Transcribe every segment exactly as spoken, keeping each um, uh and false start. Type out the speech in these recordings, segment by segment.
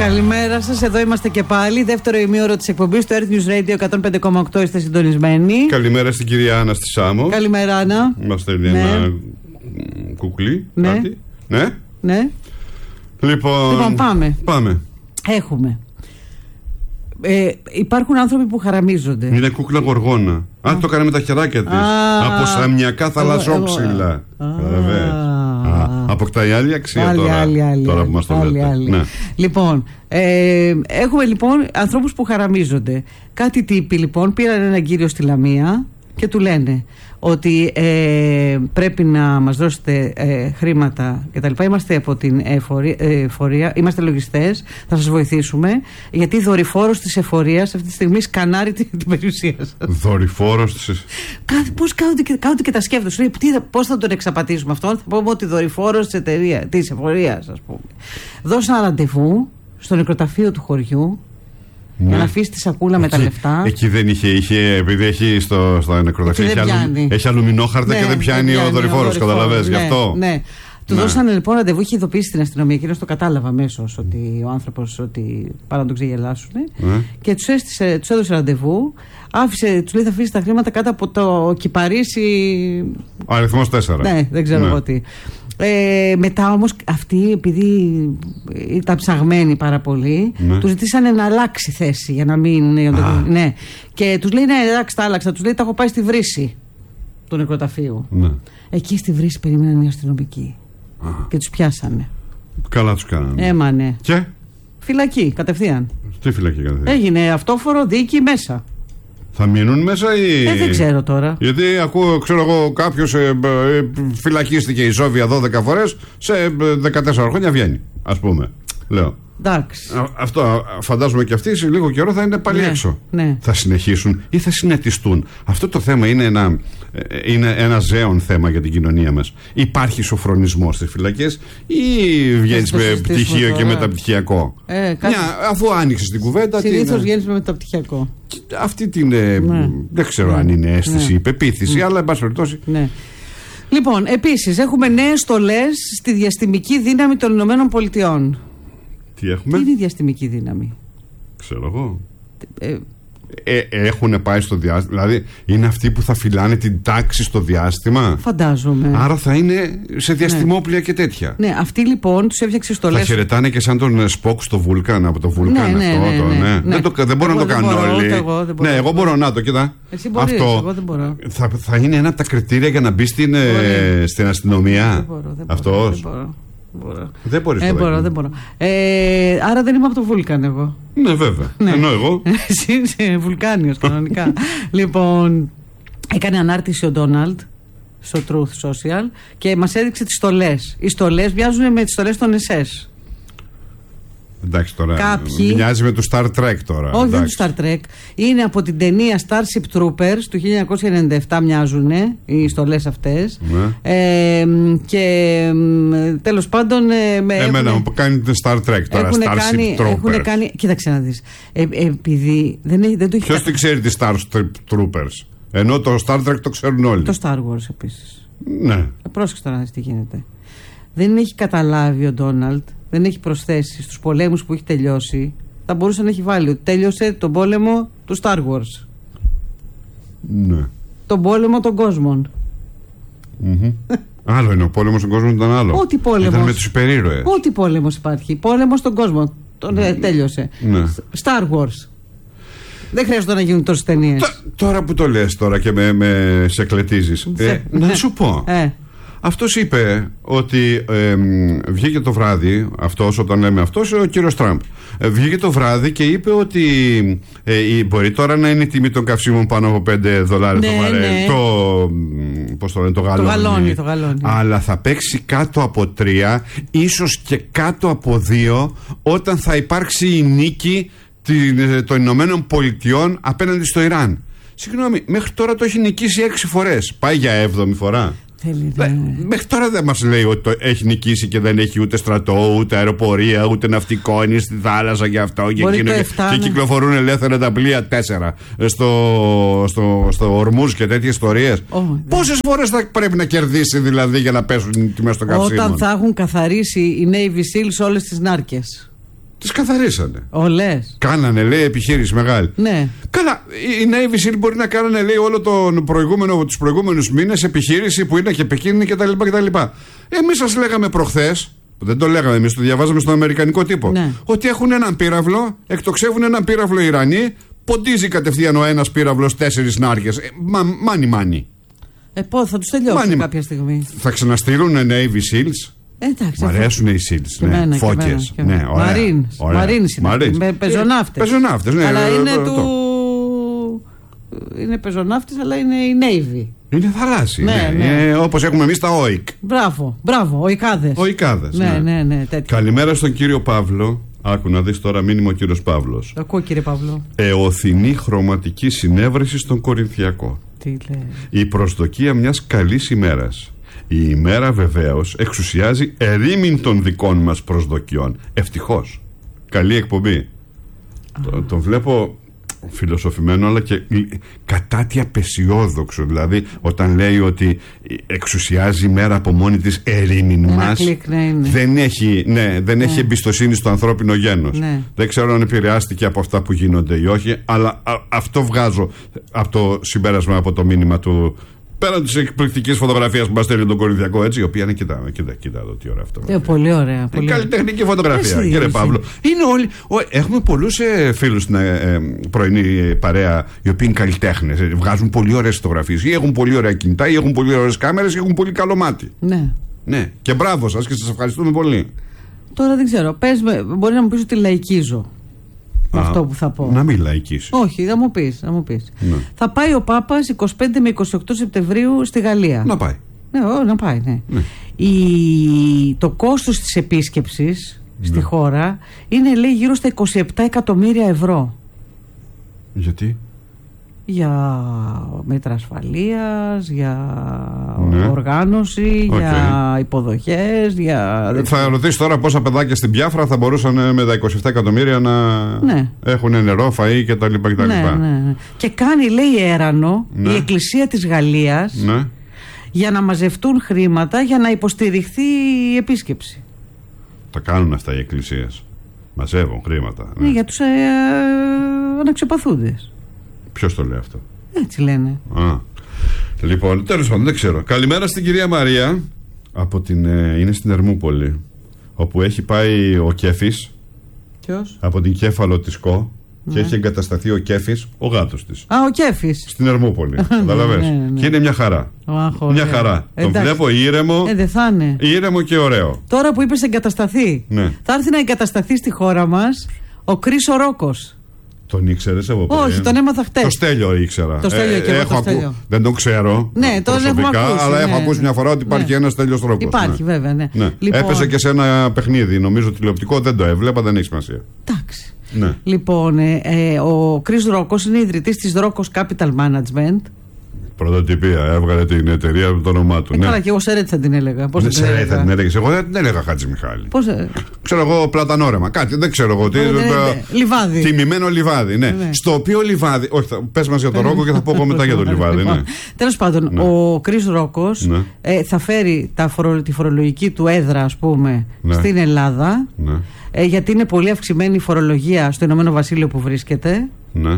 Καλημέρα σας, εδώ είμαστε και πάλι. Δεύτερο ημίωρο της εκπομπής του Earth News Radio εκατόν πέντε κόμμα οκτώ. Είστε συντονισμένοι. Καλημέρα στην κυρία Άννα στη Σάμο. Καλημέρα, Άννα. Μας στέλνει ναι. ένα κουκλί. Ναι. Κάτι. Ναι. Ναι. Λοιπόν, λοιπόν πάμε. πάμε. Έχουμε. Ε, υπάρχουν άνθρωποι που χαραμίζονται. Είναι κούκλα γοργόνα. Α, το έκανε με τα χεράκια της. Από σαμιακά θαλασσόψιλα. Αποκτάει άλλη αξία άλλη, τώρα, άλλη, άλλη, τώρα που μας το άλλη, λέτε. άλλη. Ναι. Λοιπόν, ε, έχουμε λοιπόν ανθρώπους που χαραμίζονται. Κάτι τύποι λοιπόν πήραν έναν κύριο στη Λαμία και του λένε ότι ε, πρέπει να μας δώσετε ε, χρήματα κτλ. Είμαστε από την εφορία, εφορία, είμαστε λογιστές, θα σας βοηθήσουμε, γιατί δορυφόρος της εφορίας αυτή τη στιγμή σκανάρει την, την περιουσία σας. Δορυφόρος της... Πώς κάθονται και, κάθονται και τα σκέφτονται. Πώς θα τον εξαπατήσουμε αυτόν? Θα πούμε ότι δορυφόρος της εταιρείας, της εφορίας, ας πούμε. Δώσε ένα ραντεβού στο νεκροταφείο του χωριού. Ναι. Για να αφήσει τη σακούλα εκεί, με τα λεφτά. Εκεί δεν είχε, είχε επειδή έχει στο, στο νεκροταφείο έχει, αλου, έχει αλουμινόχαρτα ναι, και δεν πιάνει, πιάνει ο δορυφόρος. Καταλαβαίνεις ναι, γι' αυτό. Ναι. Του ναι. δώσανε λοιπόν ραντεβού, είχε ειδοποιήσει την αστυνομία. Εκείνος το κατάλαβα αμέσως ότι ο άνθρωπος ότι πάνε να τον ξεγελάσουν. Ναι. Και τους, έστησε, τους έδωσε ραντεβού. Άφησε, τους λέει θα αφήσει τα χρήματα κάτω από το Κυπαρίσι. Ο αριθμός τέσσερα. Ναι, δεν ξέρω ναι. εγώ τι. Ε, μετά όμως αυτοί, επειδή ήταν ψαγμένοι πάρα πολύ, ναι. τους ζητήσανε να αλλάξει θέση για να μην. Ναι. Και τους λέει: ναι, εντάξει, τα άλλαξα. Τους λέει: τα έχω πάει στη Βρύση του νεκροταφείου. Ναι. Εκεί στη Βρύση περίμεναν μια αστυνομική. Α. Και τους πιάσανε. Καλά τους κάνανε. Έμανε. Και? Φυλακή, κατευθείαν. Τι φυλακή κατευθείαν? Έγινε αυτόφορο δίκη μέσα. Θα μείνουν μέσα ή. Ε, δεν ξέρω τώρα. Γιατί ακούω, ξέρω εγώ, κάποιος ε, ε, φυλακίστηκε η Σόβια δώδεκα φορές, σε δεκατέσσερα χρόνια βγαίνει, ας πούμε. Λέω. Εντάξει. Α, αυτό φαντάζομαι και αυτοί σε λίγο καιρό θα είναι πάλι ναι, έξω. Ναι. Θα συνεχίσουν ή θα συνετιστούν. Αυτό το θέμα είναι ένα, είναι ένα ζέον θέμα για την κοινωνία μας. Υπάρχει σοφρονισμός στις φυλακές ή βγαίνεις με πτυχίο τώρα. Και μεταπτυχιακό? Ε, κάτι... Μια, αφού άνοιξες την κουβέντα. Συνήθως βγαίνεις με μεταπτυχιακό. Αυτή την. Ναι. Δεν ξέρω ναι. αν είναι αίσθηση ή ναι. πεποίθηση, ναι. αλλά εν πάση περιπτώσει. Ναι. Λοιπόν, επίσης έχουμε νέες στολές στη διαστημική δύναμη των Ηνωμένων Πολιτειών. Τι έχουμε? Τι είναι η διαστημική δύναμη? Ξέρω εγώ. Ε, ε, έχουν πάει στο διάστημα. Δηλαδή είναι αυτοί που θα φυλάνε την τάξη στο διάστημα. Φαντάζομαι. Άρα θα είναι σε διαστημόπλια ναι. και τέτοια. Ναι, αυτοί λοιπόν τους έφτιαξε στολές. Θα χαιρετάνε και σαν τον Σποκ στο Βούλκαν, από το Βούλκαν ναι, αυτό. Ναι, ναι, ναι, ναι. Ναι. Δεν, το, δεν μπορώ εγώ να το κάνω όλοι. Εγώ, ναι, εγώ μπορώ να το, κοίτα. Εσύ μπορείς, αυτό εγώ δεν μπορώ. Θα, θα είναι ένα από τα κριτήρια για να μπει στην, ε, στην αστυνομία. Δεν μπορώ, δεν μπορώ, δεν μπορώ. Μπορώ. Δεν μπορείς ε, μπορώ, δεν μπορώ. Ε, άρα δεν είμαι από το Βούλκαν εγώ. Ναι, βέβαια. Ναι. Ενώ εγώ. Εσύ είσαι βουλκάνιος κανονικά. Λοιπόν, έκανε ανάρτηση ο Ντόναλντ στο Truth Social και μας έδειξε τις στολές. Οι στολές μοιάζουν με τις στολές των ες ες. Εντάξει τώρα. Κάποιοι... Μοιάζει με του Star Trek τώρα. Όχι, δεν του Star Trek. Είναι από την ταινία Starship Troopers του χίλια εννιακόσια ενενήντα επτά, μοιάζουν οι στολές αυτές. Ναι. Ε, και τέλος πάντων. Ε, Εμένα έχουν, μου κάνει Star Trek τώρα. Starship κάνει, Troopers. Κάνει, κοίταξε να δεις. Ε, ε, επειδή δεν, δεν το έχει. Ποιος την ξέρει τη Starship Troopers? Ενώ το Star Trek το ξέρουν όλοι. Το Star Wars επίσης. Ναι. Πρόσεξε τώρα να δεις τι γίνεται. Δεν έχει καταλάβει ο Ντόναλντ. Δεν έχει προσθέσει στους πολέμους που έχει τελειώσει. Θα μπορούσε να έχει βάλει ότι τέλειωσε τον πόλεμο του Star Wars. Ναι. Τον πόλεμο των κόσμων. Mm-hmm. Άλλο είναι ο πόλεμος των κόσμων, ήταν άλλο. Ό,τι πόλεμος. Ήταν με τους υπερήρωες. Ό,τι πόλεμος υπάρχει. Πόλεμος των κόσμων. Τον mm. τέλειωσε. Ναι. Star Wars. Δεν χρειάζεται να γίνουν τόσες ταινίες. Τ- τώρα που το λες τώρα και με, με σε κλετίζεις. ε, να σου πω. Ε. Αυτός είπε ότι ε, βγήκε το βράδυ, αυτός, όταν λέμε αυτός, ο κύριος Τραμπ, ε, βγήκε το βράδυ και είπε ότι ε, μπορεί τώρα να είναι η τιμή των καυσίμων πάνω από πέντε δολάρια ναι, το βαρέλ, ναι. το, πώς το λένε, το γαλόνι, το γαλόνι, το γαλόνι. Αλλά θα παίξει κάτω από τρία, ίσως και κάτω από δύο, όταν θα υπάρξει η νίκη των Ηνωμένων Πολιτειών απέναντι στο Ιράν. Συγγνώμη, μέχρι τώρα το έχει νικήσει έξι φορές. Πάει για έβδομη φορά. Θέλει, Δε, μέχρι τώρα δεν μας λέει ότι το έχει νικήσει και δεν έχει ούτε στρατό, ούτε αεροπορία, ούτε ναυτικό, είναι στη θάλασσα και αυτό. Και, εκείνο, και, και κυκλοφορούν ελεύθερα τα πλοία τέσσερα στο, στο, στο Ορμούζ και τέτοιες ιστορίες. Oh, Πόσες φορές θα πρέπει να κερδίσει δηλαδή για να πέσουν οι τιμές των καυσίμων? Όταν θα έχουν καθαρίσει οι Navy Seals όλες τις νάρκες. Τις καθαρίσανε. Ολές. Κάνανε, λέει, επιχείρηση μεγάλη. Ναι. Καλά, οι Navy SEAL μπορεί να κάνανε, λέει, όλο τον προηγούμενο, τους προηγούμενους μήνες επιχείρηση που είναι και επικίνδυνη κτλ. Εμείς σας λέγαμε προχθές, δεν το λέγαμε εμείς, το διαβάζαμε στον αμερικανικό τύπο, ναι. ότι έχουν έναν πύραυλο, εκτοξεύουν έναν πύραυλο οι Ιρανοί, ποντίζει κατευθείαν ο ένας πύραυλος τέσσερις νάρκες. Ε, μα, μάνι μάνι. Ε, πώς θα τους τελειώσουν κάποια στιγμή. Θα ξαναστείλουν Navy SEALs. Εντάξει, μ' αρέσουν οι SEALs, ναι, φώκες. Ναι, Μαρίνς είναι. Πεζοναύτες. Πεζοναύτες, ναι. Αλλά είναι του. Είναι πεζοναύτες, αλλά είναι η Navy. Είναι θαλάσσιοι. Ναι, ναι. ναι. Ε, όπως έχουμε εμείς τα όικ. Μπράβο, μπράβο, οικάδες. Οικάδες. Ναι, ναι, ναι, ναι, καλημέρα στον κύριο Παύλο. Άκου να δεις τώρα μήνυμα ο κύριος Παύλος. Ακούω, κύριε Παύλο. Εωθινή χρωματική συνέβρεση στον Κορινθιακό. Τι λέει. Η προσδοκία μιας καλής ημέρας. Η ημέρα βεβαίως εξουσιάζει ερήμην των δικών μας προσδοκιών. Ευτυχώς. Καλή εκπομπή. Το, τον βλέπω φιλοσοφημένο, αλλά και κατά τι απεσιόδοξο. Δηλαδή όταν λέει ότι εξουσιάζει η μέρα από μόνη της ερήμην μας, κλικ, ναι, ναι. δεν έχει, ναι, δεν ναι. έχει εμπιστοσύνη στο ανθρώπινο γένος. Ναι. Δεν ξέρω αν επηρεάστηκε από αυτά που γίνονται ή όχι, αλλά α, αυτό βγάζω από το συμπέρασμα, από το μήνυμα του. Πέραν τη εκπληκτική φωτογραφία που μα στέλνει τον Κορινθιακό, έτσι, η οποία είναι, κοιτά, κοιτά, κοιτά εδώ τι ωραία αυτό. Ε, πολύ ωραία. Πολύ... καλλιτεχνική φωτογραφία, εσύ, κύριε εσύ. Παύλο. Είναι όλοι, ο, έχουμε πολλού ε, φίλου στην ε, ε, πρωινή παρέα, οι οποίοι είναι καλλιτέχνες. Ε, βγάζουν πολύ ωραίες φωτογραφίες, ή έχουν πολύ ωραία κινητά, ή έχουν πολύ ωραίες κάμερες, ή έχουν πολύ καλό μάτι. Ναι. Ναι. Και μπράβο σας και σας ευχαριστούμε πολύ. Τώρα δεν ξέρω. Πες, μπορεί να μου πεις ότι λαϊκίζω. Με αυτό που θα πω. Να μην λαϊκίσεις. Όχι, θα μου πεις. Θα, μου πεις. Ναι. θα πάει ο Πάπας είκοσι πέντε με είκοσι οκτώ Σεπτεμβρίου στη Γαλλία. Να πάει. Ναι, ό, να πάει, ναι. ναι. Η... Το κόστος της επίσκεψης ναι. στη χώρα είναι, λέει, γύρω στα είκοσι επτά εκατομμύρια ευρώ. Γιατί? Για μέτρα ασφαλείας, για ναι. οργάνωση, okay. για υποδοχές, για... Θα ρωτήσω τώρα πόσα παιδάκια στην Πιάφρα θα μπορούσαν με τα είκοσι επτά εκατομμύρια να ναι. έχουν νερό, φαΐ κτλ. Ναι, ναι, ναι. Και κάνει, λέει, έρανο ναι. η Εκκλησία της Γαλλίας ναι. για να μαζευτούν χρήματα για να υποστηριχθεί η επίσκεψη. Τα κάνουν αυτά οι εκκλησίες. Μαζεύουν χρήματα. Ναι, ναι για τους ε, ε, αναξιοπαθούντες. Ποιος το λέει αυτό? Έτσι λένε. Α. Λοιπόν, τέλος πάντων, δεν ξέρω. Καλημέρα στην κυρία Μαρία. Από την, ε, είναι στην Ερμούπολη, όπου έχει πάει ο Κέφης. Ποιος? Από την Κέφαλο της Κο. Ναι. Και έχει εγκατασταθεί ο Κέφης, ο γάτος της. Α, ο Κέφης. Στην Ερμούπολη. Καταλαβες. Ναι, ναι, ναι. Και είναι μια χαρά. Άχο, μια χαρά. Εντάξει. Τον βλέπω ήρεμο. Ε, δεν θα είναι. Ήρεμο και ωραίο. Τώρα που είπες εγκατασταθεί, ναι. θα έρθει να εγκατασταθεί στη χώρα μας ο Κρίσο Ρόκος. Τον ήξερες από πριν? Όχι, τον έμαθα χτες. Το Στέλιο ήξερα. Το Στέλιο και ε, εγώ το Στέλιο. Ακού... Δεν τον ξέρω. Ναι, τον έχουμε ακούσει. Αλλά ναι, έχω ακούσει μια φορά ότι υπάρχει ναι. ένας Στέλιος Ρόκος. Υπάρχει, ναι. βέβαια, ναι. ναι. Λοιπόν... Έπεσε και σε ένα παιχνίδι. Νομίζω τηλεοπτικό, δεν το έβλεπα, δεν έχει σημασία. Εντάξει. Ναι. Λοιπόν, ε, ε, ο Κρίς Ρόκος είναι ιδρυτής της Ρόκος Capital Management. Πρωτοτυπία, έβγαλε την εταιρεία με το όνομά του. Ε, ναι. Καλά, και εγώ Σερέτη θα την έλεγα. Πώς δεν θα την Σερέτη έλεγα. θα την έλεγες. Εγώ δεν την έλεγα Χάτζη Μιχάλη. Πώς... Ξέρω εγώ πλατανόρεμα. Κάτι, δεν ξέρω εγώ τι. Ναι, ναι, ναι. Λιβάδι. Τιμημένο λιβάδι, ναι. ναι. Στο οποίο λιβάδι. Όχι, θα... πες μας για τον Ρόκο και θα πω εγώ μετά για το λιβάδι. Ναι. Τέλος πάντων, ναι. ο Κρίς Ρόκος ναι. ε, θα φέρει τα φορο... τη φορολογική του έδρα, ας πούμε, ναι. στην Ελλάδα. Ναι. Ε, γιατί είναι πολύ αυξημένη η φορολογία στο Ηνωμένο Βασίλειο που βρίσκεται. Ναι.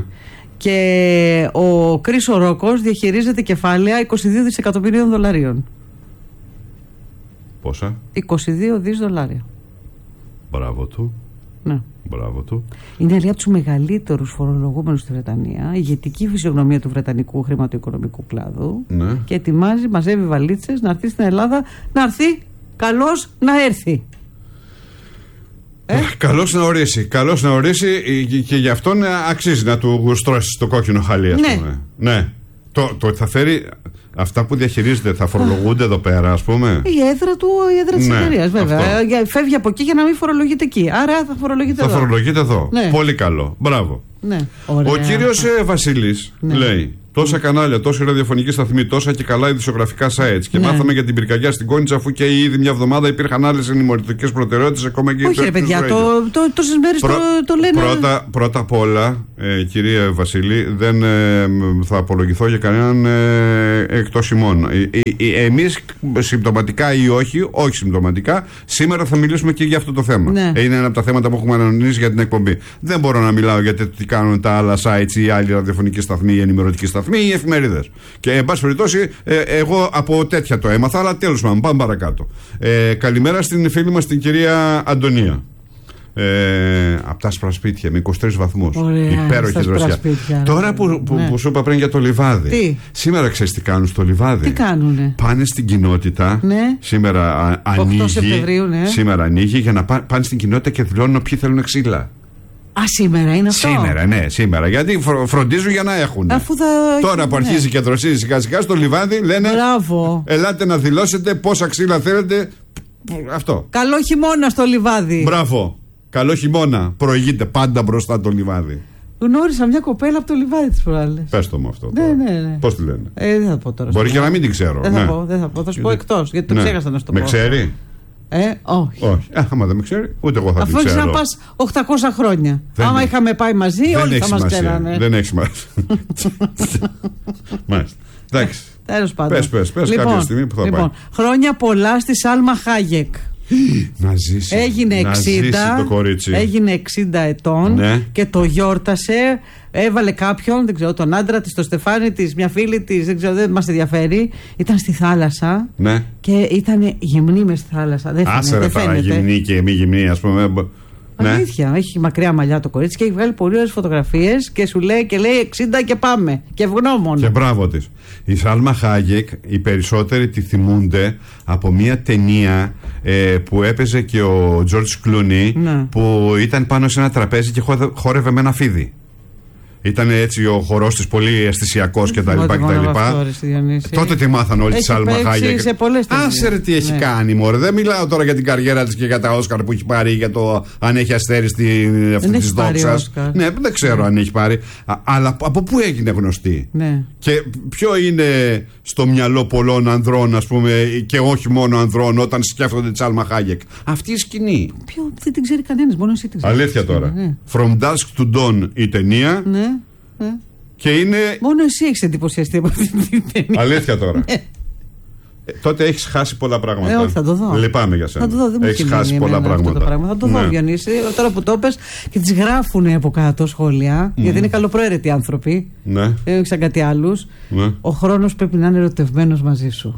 Και ο Κρίσο Ρόκος διαχειρίζεται κεφάλαια είκοσι δύο δισεκατομμυρίων δολαρίων. Πόσα? είκοσι δύο δις δολάρια. Μπράβο του. Ναι. Μπράβο του. Είναι λέει από τους μεγαλύτερους φορολογούμενους στη Βρετανία, ηγετική φυσιογνωμία του βρετανικού χρηματοοικονομικού κλάδου. Ναι. Και ετοιμάζει, μαζεύει βαλίτσες να έρθει στην Ελλάδα, να έρθει, καλώς να έρθει. Ε? Καλώς να ορίσει. Καλώς να ορίσει και γι' αυτόν αξίζει να του γουστρώσει το κόκκινο χαλί, ας ναι. πούμε. Ναι. Το, το θα φέρει. Αυτά που διαχειρίζεται θα φορολογούνται εδώ πέρα, ας πούμε. Η έδρα του, η έδρα της ναι, εταιρείας, βέβαια. Αυτό. Φεύγει από εκεί για να μην φορολογείται εκεί. Άρα θα φορολογείται θα εδώ. Θα φορολογείται εδώ. Ναι. Πολύ καλό. Μπράβο. Ναι. Ο κύριος ε, Βασίλης ναι. λέει: Τόσα κανάλια, τόση ραδιοφωνική σταθμή, τόσα και καλά ειδησιογραφικά sites. Και ναι. μάθαμε για την πυρκαγιά στην Κόνιτσα, αφού και ήδη μια εβδομάδα υπήρχαν άλλες ενημερωτικές προτεραιότητες, ακόμα και. Όχι, ρε παιδιά, το, το, τόσες μέρες Πρω, το, το λένε. Πρώτα, πρώτα απ' όλα, ε, κυρία Βασίλη, δεν ε, θα απολογηθώ για κανέναν ε, εκτός ημών. Ε, ε, ε, εμείς συμπτωματικά ή όχι, όχι συμπτωματικά, σήμερα θα μιλήσουμε και για αυτό το θέμα. Ναι. Ε, είναι ένα από τα θέματα που έχουμε ανανεώσει για την εκπομπή. Δεν μπορώ να μιλάω για το τι κάνουν τα άλλα sites ή οι άλλοι ραδιοφωνικοί σταθμοί ή ενημερωτικοί σταθμοί ή εφημερίδες. Και εν πάση περιπτώσει, ε, εγώ από τέτοια το έμαθα, αλλά τέλος πάντων, πάμε παρακάτω. Ε, καλημέρα στην φίλη μας την κυρία Αντωνία. Ε, από τα σπρασπίτια με είκοσι τρεις βαθμούς. Υπέροχη δροσιά. Τώρα που, που, ναι. που σου είπα πριν για το λιβάδι. Τι? Σήμερα ξέρεις τι κάνουν στο λιβάδι. Τι κάνουνε? Πάνε στην κοινότητα. Ναι. Σήμερα α, ανοίγει. οκτώ Σεπτεμβρίου, ναι. Σήμερα ανοίγει για να πά, πάνε στην κοινότητα και δηλώνουν ποιοι θέλουν ξύλα. Α, σήμερα είναι αυτό. Σήμερα, ναι, σήμερα. Γιατί φρο, φροντίζουν για να έχουν. Αφού θα... Τώρα που αρχίζει ναι. και δροσίζει σιγά σιγά στο λιβάδι, λένε. Μπράβο. Ελάτε να δηλώσετε πόσα ξύλα θέλετε. Αυτό. Καλό χειμώνα στο λιβάδι. Μπράβο. Καλό χειμώνα. Προηγείται πάντα μπροστά το λιβάδι. Γνώρισα μια κοπέλα από το λιβάδι τις προάλλες. Πες το μου αυτό. Ναι, ναι, ναι. Πώς τη λένε? Ε, δεν θα πω τώρα. Μπορεί και να μην την ξέρω. Δεν ναι. θα πω, δεν θα πω. Θα σου πω εκτός. Γιατί το ναι. ξέχασα να σου το πω. Με ξέρει? Ε, όχι. όχι. Α, άμα δεν με ξέρει, ούτε εγώ θα Αφού την ξέρω. Αφού έχεις να πας οκτακόσια χρόνια. Δεν άμα είναι. είχαμε πάει μαζί, δεν όλοι θα μας ξέρανε. Δεν έχει σημασία. Μάλιστα. Εντάξει. Τέλος πάντων. Πες, πες, πες λοιπόν, κάποια στιγμή που θα λοιπόν, πάει. Χρόνια πολλά στη Σάλμα Χάγεκ. Να ζήσει. Έγινε να εξήντα, ζήσει το κορίτσι. Έγινε εξήντα ετών ναι. και το γιόρτασε. Έβαλε κάποιον, δεν ξέρω, τον άντρα της, τον Στεφάνι της, μια φίλη της, δεν ξέρω, δεν μας ενδιαφέρει. Ήταν στη θάλασσα ναι. και ήταν γυμνή μες στη θάλασσα. Δεν Άσε ρε τώρα, γυμνή και μη γυμνή, ας πούμε. Αλήθεια, ναι. Έχει μακριά μαλλιά το κορίτσι και έχει βγάλει πολύ ωραίες φωτογραφίες και σου λέει και λέει εξήντα και πάμε. Και ευγνώμων. Και μπράβο της. Η Σάλμα Χάγεκ, οι περισσότεροι τη θυμούνται από μια ταινία ε, που έπαιζε και ο Τζορτζ Κλούνι, ναι. που ήταν πάνω σε ένα τραπέζι και χόρευε με ένα φίδι. Ήταν έτσι ο χορός της πολύ αισθησιακός κτλ. Τότε τη μάθαν όλοι τη Σάλμα Χάγεκ. Άσε ρε τι έχει ναι. κάνει, μωρέ. Δεν μιλάω τώρα για την καριέρα της και για τα Όσκαρ που έχει πάρει, για το αν έχει αστέρι στην αυτή τη δόξα. Ναι, δεν ξέρω ναι. αν έχει πάρει. Α, αλλά από πού έγινε γνωστή. Ναι. Και ποιο είναι στο μυαλό πολλών ανδρών, ας πούμε, και όχι μόνο ανδρών, όταν σκέφτονται τη Σάλμα Χάγεκ. Αυτή η σκηνή. Ποιο, δεν την ξέρει κανένας, μόνο εσύ την ξέρει. Αλήθεια τώρα. Ναι. From Dusk to Dawn η ταινία. Ναι. Ε. Και είναι. Μόνο εσύ έχεις εντυπωσιαστεί από αυτή την ταινία. Αλήθεια τώρα. ε. Ε, τότε έχεις χάσει πολλά πράγματα. Ε, όχι, θα το δω. Λυπάμαι για σένα. Θα το δω, δεν μου έχεις χάσει πολλά πράγματα. Το πράγμα. Θα το ναι. δω, Διονύση. Τώρα που το πες και τις γράφουνε από κάτω σχόλια, mm. γιατί είναι καλοπροαίρετοι άνθρωποι. Ναι. Δεν έχει σαν κάτι άλλους. Ναι. Ο χρόνος πρέπει να είναι ερωτευμένος μαζί σου.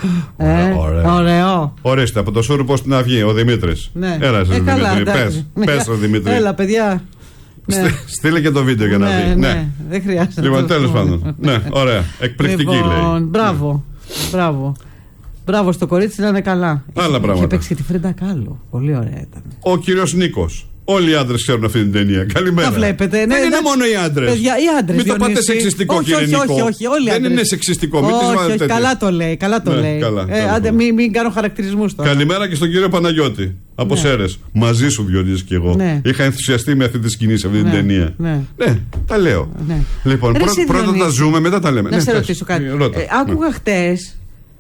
Ε, ωραίο. Ωραίο. Ορίστε, από το Σούρουπο στην Αυγή, ο Δημήτρης. Ναι. Έλα, εσύ, ε, Δημήτρη. Πες, πες, ο Δημήτρη. Έλα, παιδιά. Ναι. Στείλε και το βίντεο για να ναι, δει. Ναι, ναι, δεν χρειάζεται. Λοιπόν, τέλος πάντων. Ναι, ωραία. Εκπληκτική λοιπόν, λέει. Μπράβο. Ναι. Μπράβο. Μπράβο στο κορίτσι να είναι καλά. Άλλα πράγματα. Είχε παίξει και τη Φρίντα Κάλλο. Πολύ ωραία ήταν. Ο κύριος Νίκος. Όλοι οι άντρες ξέρουν αυτή την ταινία. Καλημέρα. Τα βλέπετε. Ναι, δεν είναι μόνο οι άντρες. Παιδιά, οι άντρες. Μην το πάτε σεξιστικό, όχι, κύριε όχι, Νίκο. όχι, όχι, όλοι δεν είναι σεξιστικό. Μην όχι, όχι, όχι, καλά το λέει. Καλά το ναι, λέει. Καλά, ε, καλά, άντε, μην, μην κάνω χαρακτηρισμούς τώρα. Καλημέρα και στον κύριο Παναγιώτη. Από ναι. Σέρες. Μαζί σου, Διονύση, και εγώ. Ναι. Είχα ενθουσιαστεί με αυτή τη σκηνή σε αυτή την ναι. ταινία. Ναι. ναι, τα λέω. Ναι. Λοιπόν, Ρε, πρώτα, πρώτα τα ζούμε, μετά τα λέμε. Να ναι, σε ρωτήσω κάτι. Άκουγα χτες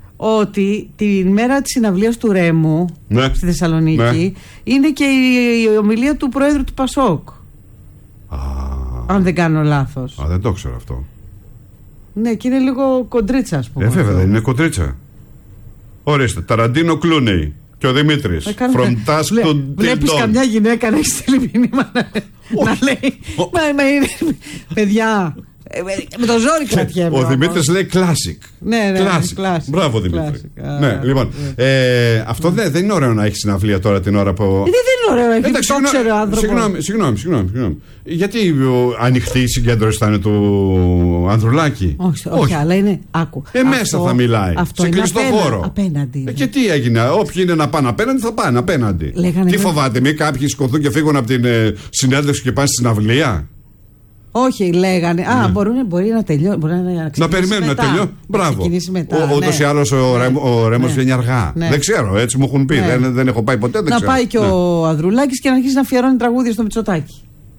ότι την μέρα της συναυλίας του Ρέμου ναι. στη Θεσσαλονίκη ναι. είναι και η, η ομιλία του Πρόεδρου του Πασόκ. Α, αν δεν κάνω λάθος. Α, δεν το ξέρω αυτό. Ναι, και είναι λίγο κοντρίτσα, ας πούμε. Ε, βέβαια, δεν είναι κοντρίτσα. Ορίστε, Ταραντίνο Κλούνεϊ και ο Δημήτρης. From Dusk to Dawn. Βλέπεις καμιά γυναίκα να έχει στείλει μήνυμα να, να λέει. Μα, μα είναι. Παιδιά. Με το ζόρι κρατιέμαι. Ο Δημήτρης λέει classic. Ναι, ναι, classic. classic. Μπράβο, Δημήτρη. Ah, ναι, λοιπόν. Yeah. Ε, αυτό δεν, δεν είναι ωραίο να έχει συναυλία τώρα την ώρα που. Ε, δεν είναι ωραίο, έχει το ξέρω άνθρωπο. Συγγνώμη, συγγνώμη, συγγνώμη. Γιατί ανοιχτή η συγκέντρωση θα είναι του Ανδρουλάκη. Όχι, όχι, αλλά είναι. Άκου. Ε, αυτό, μέσα θα μιλάει. Αυτό σε κλειστό χώρο. Απέναντι. Ε, και τι έγινε, όποιοι είναι να πάνε απέναντι θα πάνε απέναντι. Λέγανε τι φοβάται, μη κάποιοι σκοθούν και φύγουν από την ε, συνέντευξη και πάνε στη συναυλία. Όχι, λέγανε. Α, ναι. μπορούν, μπορεί να τελειώσει. Μπορεί να, να περιμένουν μετά. να τελειώσει. Μπράβο. Ούτως ή άλλως ο Ρέμος βγαίνει αργά. Ναι. Δεν ξέρω, έτσι μου έχουν πει. Ναι. Δεν, δεν έχω πάει ποτέ. Δεν να ξέρω. πάει και ναι. ο Ανδρουλάκης και να αρχίσει να αφιερώνει τραγούδια στο Μητσοτάκη.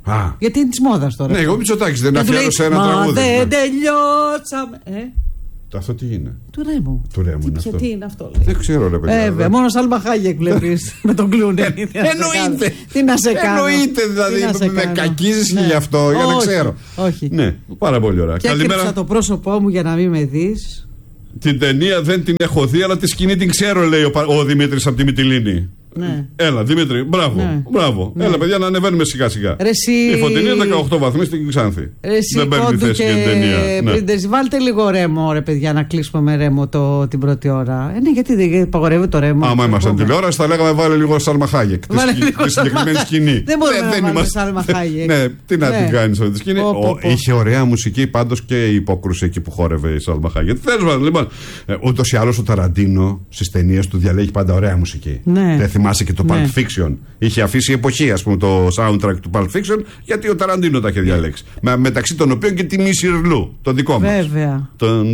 Α. Γιατί είναι τη μόδα τώρα. Ναι, εγώ Μητσοτάκης δεν αφιέρωσε ένα μα τραγούδι. Δεν ναι. τελειώσαμε. Ε? Αυτό τι είναι? Του Ρέμου. Του Ρέμου είναι τι, αυτό. τι είναι αυτό, λέει. Δεν ξέρω, ρε παιδιά. Ε, βέβαια, μόνο Σάλμα Χάγεκ βλέπει με τον Κλούνι. Εννοείται. Τι να σε κάνω. Εννοείται, δηλαδή. Με κακίζεις και γι' αυτό, για να ξέρω. Όχι. Ναι, πάρα πολύ ωραία. Και έκρυψα το πρόσωπό μου για να μην με δει. Την ταινία δεν την έχω δει, αλλά τη σκηνή την ξέρω, λέει ο, ο Δημήτρης από τη Μυτιλήνη. Ναι. Έλα, Δημήτρη, μπράβο. Ναι. μπράβο. Ναι. Έλα, παιδιά, να ανεβαίνουμε σιγά-σιγά. Ρεσί... Η Φωτεινή είναι δεκαοκτώ βαθμοί στην Ξάνθη. Ρεσί, δεν παίρνει θέση για την ταινία. Ναι. Βάλτε λίγο ρέμο, ρε παιδιά, να κλείσουμε με ρέμο το, την πρώτη ώρα. Ε, ναι, γιατί δεν απαγορεύει το ρέμο. Άμα ήμασταν τηλεόραση, θα λέγαμε βάλε λίγο Σάλμα Χάγεκ. Τη συγκεκριμένη σκηνή. Δεν μπορούμε να βάλουμε Σάλμα Χάγεκ. Ναι, τι να την κάνει αυτή τη σκηνή. Είχε ωραία μουσική πάντως και η υπόκρουση εκεί που χόρευε η Σάλμα Χάγεκ. Λοιπόν, ούτω ή άλλω ο Ταραντίνο στι ταινίε του διαλέγει πάντα ωραία μουσική. Δεν θυμάσαι και το Pulp Fiction. Είχε αφήσει εποχή, ας πούμε, το soundtrack του Pulp Fiction, γιατί ο Ταραντίνο τα είχε διαλέξει. Με, μεταξύ των οποίων και τη Μίση Ρλού, το δικό μας. Βέβαια.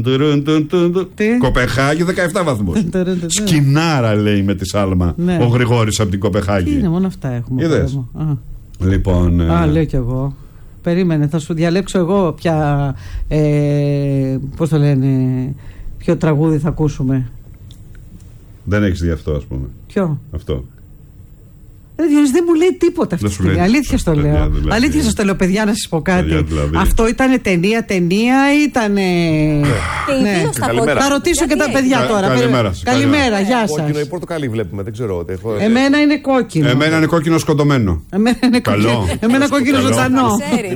Κοπεχάγη, δεκαεπτά βαθμούς. Σκινάρα, λέει, με τη Σάλμα ναι. ο Γρηγόρης από την Κοπεχάγη. Τι είναι, μόνο αυτά έχουμε. Είδες. Λοιπόν. Α, ε... λέω κι εγώ. Περίμενε, θα σου διαλέξω εγώ ποια. Ε, πώς το λένε, ποιο τραγούδι θα ακούσουμε. Δεν έχεις δει αυτό, ας πούμε. Ποιο? Αυτό. Δεν, δεν μου λέει τίποτα αυτή τη στιγμή. Αλήθεια στο λέω. Δηλαδή. Αλήθεια σας το λέω, παιδιά, να σας πω κάτι. Δηλαδή. Αυτό ήταν ταινία, ταινία ήταν. Ναι. Καλημέρα. Θα ρωτήσω και τα παιδιά Κα, τώρα. Καλημέρα. Καλημέρα, γεια σας. Κόκκινο ή πορτοκαλί βλέπουμε, δεν ξέρω. Εμένα είναι κόκκινο. Εμένα είναι κόκκινο σκοτωμένο. Εμένα είναι κόκκινο. Εμένα κόκκινο ζωντανό.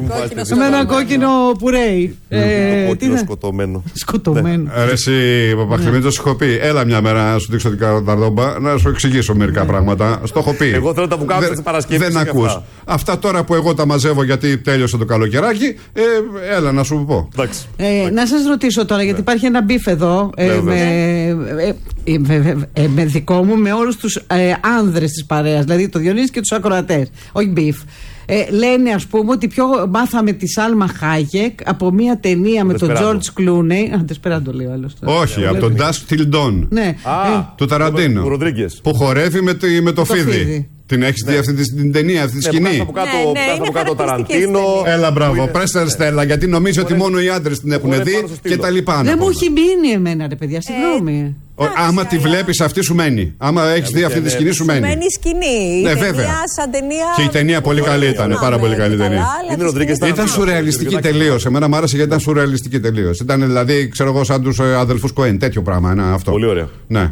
Εμένα κόκκινο πουρέι. Κόκκινο σκοτωμένο. Σκοτωμένο. Ρε εσύ, Παπαχτημίτζο, σου έχω πει. Έλα μια μέρα να σου δείξω την καρδόμπα, να σου εξηγήσω μερικά πράγματα. Στο έχω πει. Τα που κάνουν τις Παρασκευές. Δεν ακούς. Αυτά. αυτά τώρα που εγώ τα μαζεύω γιατί τέλειωσε το καλοκαιράκι, ε, έλα να σου πω. Ε, να σας ρωτήσω τώρα, γιατί υπάρχει ένα μπιφ εδώ ε, με, ε, ε, ε, με δικό μου, με όλους τους ε, άνδρες της παρέας, δηλαδή το Διονύση και τους ακροατές. Όχι μπιφ. Ε, λένε, ας πούμε, ότι πιο μάθαμε τη Σάλμα Χάγεκ από μια ταινία με τον Τζορτζ Κλούνεϊ. Αν το λέει ο άλλος. Όχι, από τον Dusk Till Dawn. Ναι. Του Ταραντίνο. Που χορεύει με, τη, με το, το φίδι. φίδι. Την έχεις δει αυτή την ταινία, αυτή τη σκηνή. Ναι, από κάτω, ναι, ναι, από κάτω Ταραντίνο. Έλα, μπράβο. Πρέστερ Στέλλα, γιατί νομίζω ότι μόνο οι άντρες την έχουν δει και τα λοιπά. Δεν μου έχει μείνει εμένα, ρε παιδιά, συγγνώμη. Άμα τη βλέπεις αυτή σου μένει. Άμα έχεις δει αυτή τη σκηνή σου μένει. Μένει σκηνή. Ναι, βέβαια. Και η ταινία πολύ καλή ήταν. Πάρα πολύ καλή ταινία. Ήταν σουρεαλιστική τελείως. Εμένα μου άρεσε γιατί ήταν σουρεαλιστική τελείως. Ήταν δηλαδή, ξέρω εγώ, σαν τους αδελφούς Κοέν. Τέτοιο πράγμα. Πολύ ωραία. Ναι.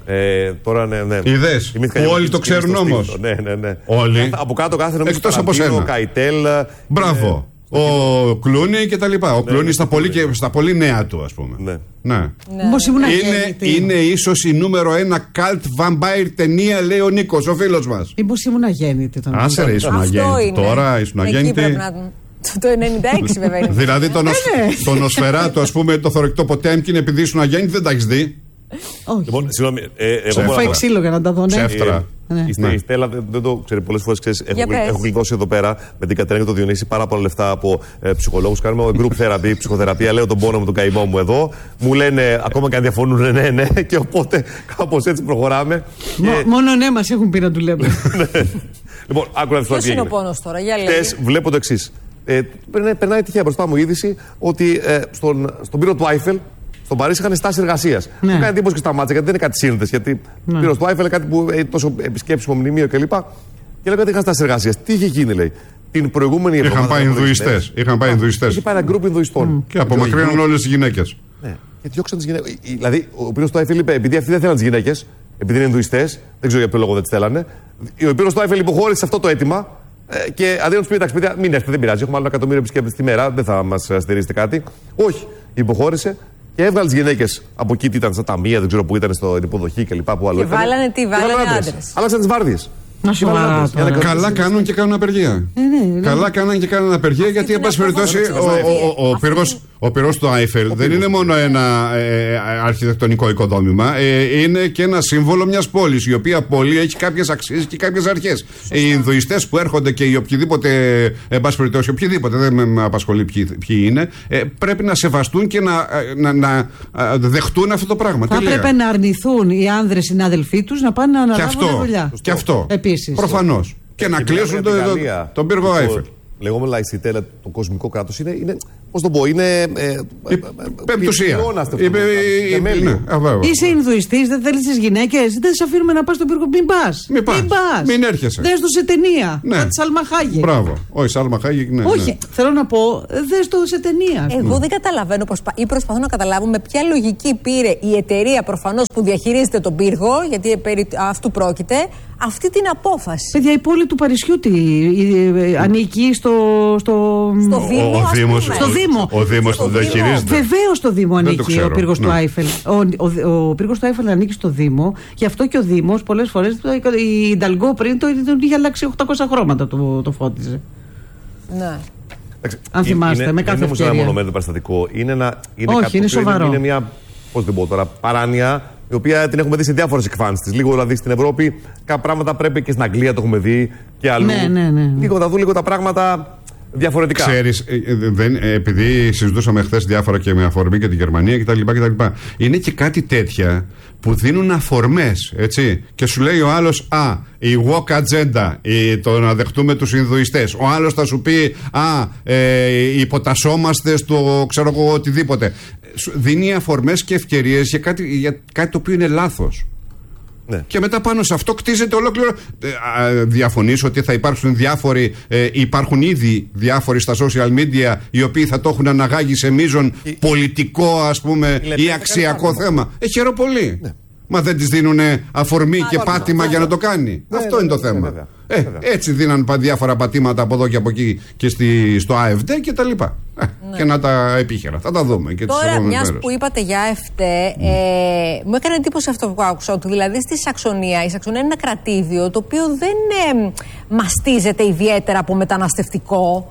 Ε, τώρα ναι, ναι. Είδες, που όλοι το ξέρουν όμως. Ναι, ναι, ναι. Όλοι. Από κάτω κάθε νομίζω εκτός από σένα. Καϊτέλ. Μπράβο. Ο Κλούνι και τα λοιπά. Ο Κλούνι στα πολύ, και, στα πολύ νέα του, ας πούμε. Ναι. Ναι. Είναι, είναι ίσως η νούμερο ένα cult vampire ταινία, λέει ο Νίκος, ο φίλος μας. Μήπως ήμουν αγέννητη τον Άσε ρε, ήσουν αγέννητη. Τώρα ήσουν αγέννητη. Το ενενήντα έξι βέβαια είναι. Δηλαδή τον Νοσφαιράτου, ας πούμε, το θωρεκτό Ποτέμκιν, επειδή ήσουν αγέννητη, δεν τα έχεις δει. Όχι. Λοιπόν, συγγνώμη. Έχω φάει ξύλο για να τα δω. Ψεύτρα. Η Στέλλα δεν το ξέρει πολλές φορές. Έχω γλιτώσει εδώ πέρα με την Κατερίνα και τον Διονύση πάρα πολλά λεφτά από ψυχολόγους. Κάνουμε group therapy, ψυχοθεραπεία. Λέω τον πόνο μου, τον καημό μου εδώ. Μου λένε ακόμα και αν διαφωνούν, ναι, ναι. Και οπότε κάπως έτσι προχωράμε. Μόνο ναι, μας έχουν πει να του λέμε. Λοιπόν, άκουρα ποιος είναι ο πόνος τώρα, για λέγε. Βλέπω το εξής. Περνάει τυχαία μπροστά μου η είδηση ότι στον πύρο του Άιφελ. Στο Παρίσι είχαν στάση εργασίας. Ναι. Μου κάνει εντύπωση και στα μάτια γιατί δεν είναι κάτι σύνδεση. Γιατί ναι. Πήρε στο Άιφελ κάτι που έχει τόσο επισκέψιμο μνημείο κλπ. Και λέει ότι είχαν στάση εργασίας. Τι είχε γίνει, λέει. Την προηγούμενη εβδομάδα. Είχαν πάει Ινδουιστές. Είχαν πάει Ινδουιστές. Είχε πάει ένα γκρουπ Ινδουιστών. Mm. Και απομακρύνουν όλες τις γυναίκες. Ναι. Και διώξαν τις γυναίκες. Δηλαδή, ο πύρος του Άιφελ είπε, επειδή αυτοί δεν θέλαν τις γυναίκες, επειδή είναι Ινδουιστές, δεν ξέρω για ποιο λόγο δεν τις θέλανε. Ο πύρος του Άιφελ υποχώρησε αυτό το αίτημα. Και αντί να του πει, εντάξει, παιδιά, μην έρθετε, δεν πειράζει. Έχουμε άλλο ένα εκατομμύριο επισκέπτες τη μέρα, δεν θα μας στηρίζετε κάτι. Όχι. Υποχώρησε. Και έβγαλε τις γυναίκες από εκεί, τι ήταν στα ταμεία, δεν ξέρω που ήταν στο υποδοχή κλπ. Που άλλο και βάλανε τι, βάλανε άντρες. Άλλαξαν τις βάρδιες. Καλά κάνουν και κάνουν απεργία. Καλά κάνουν και κάνουν απεργία γιατί, εν πάση περιπτώσει, ο πυρός του Άιφελ δεν είναι μόνο ένα αρχιτεκτονικό οικοδόμημα, είναι και ένα σύμβολο μιας πόλης, η οποία πόλη έχει κάποιες αξίες και κάποιες αρχές. Οι Ινδουιστές που έρχονται και οι οποιοδήποτε, εν πάση περιπτώσει, οποιοδήποτε, δεν με απασχολεί ποιοι είναι, πρέπει να σεβαστούν και να δεχτούν αυτό το πράγμα. Θα πρέπει να αρνηθούν οι άνδρες συνάδελφοί τους να πάνε να αναλάβουν δουλειά. Και αυτό. Επίσης. Προφανώς. Και, και να κλείσουν το, το, τον πύργο Άιφελ. λεγόμενο λαϊσιτέλα, το κοσμικό κράτος είναι, είναι πώς το πω, είναι... Ε, Πεμπτουσία. Είσαι Ινδουιστής, δεν θέλεις τις γυναίκες, δεν σε αφήνουμε να πας στον πύργο, μην πας. Μην πας, μην έρχεσαι. Δες το σε ταινία, ναι. με τη Σάλμα Χάγεκ. Μπράβο, όχι Σάλμα Χάγεκ, ναι. Όχι, ναι. θέλω να πω, δες το σε ταινία. Εγώ ναι. δεν καταλαβαίνω προσπα... ή προσπαθώ να καταλάβω με ποια λογική πήρε η εταιρεία προφανώς που διαχειρίζεται τον πύργο, γιατί περί αυτού πρόκειται, αυτή την απόφαση. Παιδιά, η πόλη του Παρισιού τι, ανήκει στο... Στο, στο Δήμο, ο, ο Δήμος, στο Δήμο. Ο Δήμος το διαχειρίζεται. Βεβαίως στο Δήμο ανήκει ο πύργος ναι. του Άιφελ. Ο, ο, ο πύργος του Άιφελ ανήκει στο Δήμο, γι' αυτό και ο Δήμος πολλές φορές η Νταλγκό πριν το είχε αλλάξει οκτακόσια χρώματα το, το φώτιζε. Ναι. Αν θυμάστε, είναι, με κάθε είναι ευκαιρία. Είναι ένα μονομένто περιστατικό. Είναι, ένα, είναι Όχι, κάτι είναι σοβαρό. Είναι, είναι μια, πώς δεν πω τώρα, παράνοια, η οποία την έχουμε δει σε διάφορες εκφάνσεις της. Λίγο δηλαδή στην Ευρώπη, κάποια πράγματα πρέπει και στην Αγγλία το έχουμε δει και αλλού. Ναι, ναι, ναι. Λίγο θα δουν λίγο τα πράγματα διαφορετικά. Ξέρεις, δεν, επειδή συζητούσαμε χθες διάφορα και με αφορμή και τη Γερμανία κτλ. κτλ. Είναι και κάτι τέτοια που δίνουν αφορμές, έτσι. Και σου λέει ο άλλος, α, η woke agenda, η, το να δεχτούμε τους Ινδουιστές. Ο άλλος θα σου πει, α, ε, υποτασσόμαστε στο ξέρω εγώ οτιδήποτε. Δίνει αφορμές και ευκαιρίες για κάτι, για κάτι το οποίο είναι λάθος. Ναι. Και μετά πάνω σε αυτό κτίζεται ολόκληρο. Ε, διαφωνείς ότι θα υπάρξουν διάφοροι, ε, υπάρχουν ήδη διάφοροι στα social media οι οποίοι θα το έχουν αναγάγει σε μείζον η... πολιτικό, ας πούμε, η ή αξιακό θέμα. Ε, χαίρομαι πολύ. Ναι. Μα δεν της δίνουν αφορμή Α, και πάτημα βέβαια. για να το κάνει. Ναι, αυτό ναι, είναι το θέμα. Βέβαια. Ε, έτσι δίναν διάφορα πατήματα από εδώ και από εκεί και στη, στο ΑΕΦΔ και τα λοιπά. Ε, ναι. Και να τα επίχερα. Θα τα δούμε. Και τώρα, μιας που είπατε για ΑΕΦΔ, ε, μου έκανε εντύπωση αυτό που άκουσα. Ότι δηλαδή στη Σαξονία, η Σαξονία είναι ένα κρατήδιο το οποίο δεν ε, μαστίζεται ιδιαίτερα από μεταναστευτικό.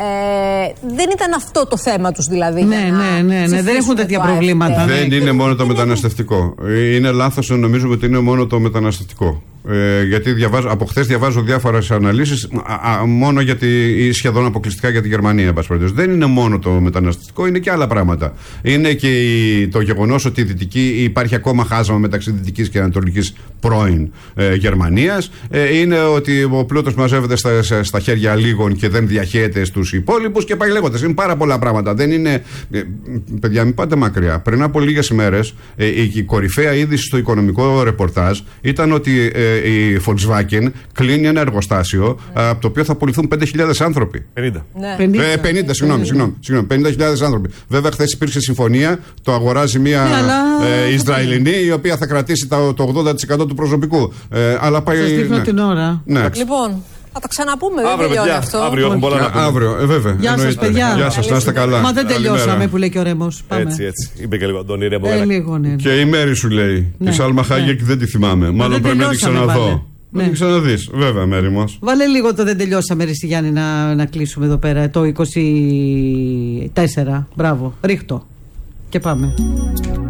Ε, δεν ήταν αυτό το θέμα τους δηλαδή. Ναι, ναι, ναι, ναι. Δεν έχουν τέτοια προβλήματα. Δεν είναι μόνο το μεταναστευτικό. Είναι λάθος να νομίζουμε ότι είναι μόνο το μεταναστευτικό. Ε, γιατί διαβάζω, από χθες διαβάζω διάφορες αναλύσεις μόνο γιατί, ή σχεδόν αποκλειστικά για τη Γερμανία. Δεν είναι μόνο το μεταναστευτικό, είναι και άλλα πράγματα. Είναι και η, το γεγονός ότι η δυτική, υπάρχει ακόμα χάσμα μεταξύ δυτικής και ανατολικής πρώην ε, Γερμανίας. Ε, είναι ότι ο πλούτος μαζεύεται στα, στα χέρια λίγων και δεν διαχέεται στους υπόλοιπους και πάει λέγοντας. Είναι πάρα πολλά πράγματα. Δεν είναι. Ε, παιδιά, μην πάτε μακριά. Πριν από λίγες ημέρες, ε, η, η κορυφαία είδηση στο οικονομικό ρεπορτάζ ήταν ότι ε, η Volkswagen κλείνει ένα εργοστάσιο mm. από το οποίο θα απολυθούν πέντε χιλιάδες άνθρωποι. πενήντα. Ναι. Ε, πενήντα, συγγνώμη, συγγνώμη, συγγνώμη. πενήντα χιλιάδες άνθρωποι. Βέβαια, χθες υπήρξε συμφωνία, το αγοράζει μια ναι, αλλά... ε, Ισραηλινή, η οποία θα κρατήσει το, το ογδόντα τοις εκατό του προσωπικού. Ε, αλλά πάει. Σας δείχνω ναι. την ώρα. Ναι. Λοιπόν, θα τα ξαναπούμε, δεν αύριο, τελειώνει παιδιά, αυτό. Αύριο έχουμε πολλά να πούμε. Αύριο, ε, βέβαια. Γεια σας, παιδιά. Γεια σας, να είστε καλά. Μα δεν τελειώσαμε που λέει και ο Ρέμος. Έτσι, έτσι. Είπε και λίγο Αντώνη Ρέμο. Ε, λίγο, ναι. Και η Μέρη σου λέει. Τη Σάλμα Χάγεκ δεν τη θυμάμαι. Μάλλον πρέπει να την ξαναδώ. Να την ξαναδείς, βέβαια, Μέρη μας. Βάλε λίγο το δεν τελειώσαμε, ρε Γιάννη, να, να κλείσουμε εδώ πέρα. Το είκοσι τέσσερα. Μπράβο, ρίχτω. Και πάμε.